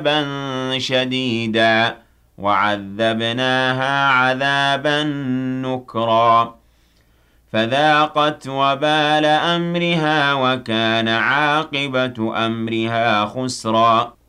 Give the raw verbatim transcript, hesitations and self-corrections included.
عذابًا شديدًا وعذبناها عذابًا نكرا فذاقت وبال أمرها وكان عاقبة أمرها خسرا